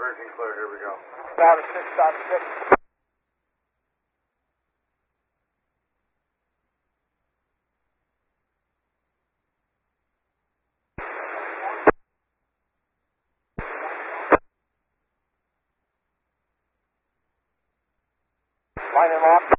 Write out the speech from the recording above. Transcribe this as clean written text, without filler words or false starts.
Virgin clear, here we go. About 6.6. Line and lock.